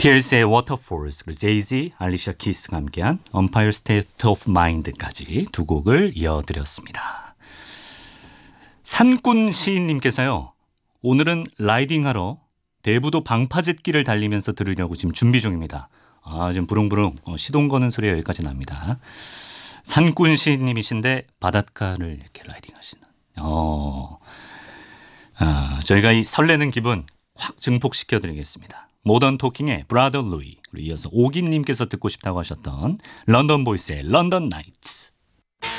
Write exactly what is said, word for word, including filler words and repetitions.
티엘스의 Waterfalls, 그리고 제이지, 알리샤 키스가 함께한 Empire State of Mind까지 두 곡을 이어드렸습니다. 산꾼 시인님께서요. 오늘은 라이딩하러 대부도 방파제길을 달리면서 들으려고 지금 준비 중입니다. 아, 지금 부릉부릉 어, 시동 거는 소리가 여기까지 납니다. 산꾼 시인님이신데 바닷가를 이렇게 라이딩하시는. 어, 아, 저희가 이 설레는 기분 확 증폭시켜드리겠습니다. 모던 토킹의 브라더 루이, 그리고 이어서 오기님께서 듣고 싶다고 하셨던 런던 보이스의 런던 나이츠.